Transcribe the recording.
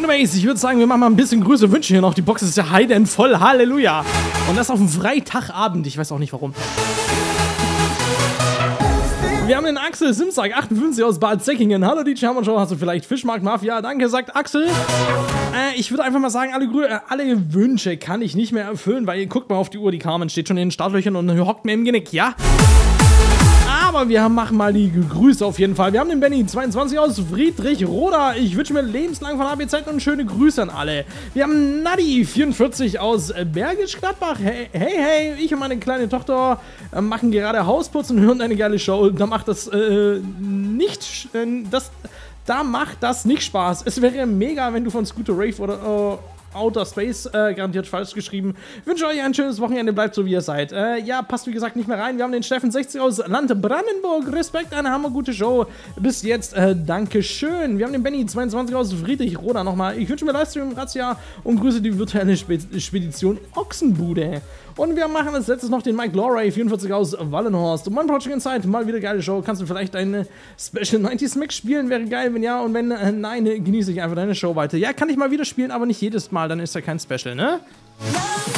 Anyways, ich würde sagen, wir machen mal ein bisschen Grüße, Wünsche hier noch. Die Box ist ja heidenvoll, Halleluja. Und das auf dem Freitagabend, ich weiß auch nicht warum. Wir haben den Axel Simsack, 58 aus Bad Säckingen. Hallo DJ Hammer Show, hast du vielleicht Fischmarkt Mafia? Danke, sagt Axel. Ich würde einfach mal sagen, alle Wünsche kann ich nicht mehr erfüllen, weil ihr guckt mal auf die Uhr, die Carmen steht schon in den Startlöchern und hockt mir im Genick, ja? Aber wir machen mal die Grüße auf jeden Fall. Wir haben den Benny, 22 aus Friedrichroda. Ich wünsche mir lebenslang von ABZ und schöne Grüße an alle. Wir haben Nadi, 44 aus Bergisch Gladbach. Hey, ich und meine kleine Tochter machen gerade Hausputz und hören eine geile Show. Da macht das nicht Spaß. Es wäre mega, wenn du von Scooter Rave oder Outer Space, garantiert falsch geschrieben. Ich wünsche euch ein schönes Wochenende, bleibt so wie ihr seid. Ja, passt wie gesagt nicht mehr rein. Wir haben den Steffen 60 aus Land Brandenburg. Respekt, eine hammergute Show. Bis jetzt, Dankeschön. Wir haben den Benny 22 aus Friedrichroda nochmal. Ich wünsche mir Livestream, Razzia und grüße die virtuelle Spedition Ochsenbude. Und wir machen als letztes noch den Mike Loray, 44 aus Wallenhorst. One Project Inside, mal wieder geile Show. Kannst du vielleicht eine Special 90s Mix spielen? Wäre geil, wenn ja. Und wenn nein, genieße ich einfach deine Show weiter. Ja, kann ich mal wieder spielen, aber nicht jedes Mal. Dann ist ja kein Special, ne?